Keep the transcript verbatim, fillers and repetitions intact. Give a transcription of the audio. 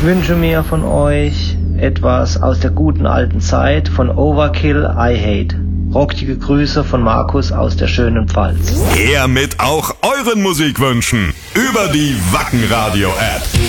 Ich wünsche mir von euch etwas aus der guten alten Zeit von Overkill, I Hate. Rockige Grüße von Markus aus der schönen Pfalz. Her mit auch euren Musikwünschen über die Wacken Radio App.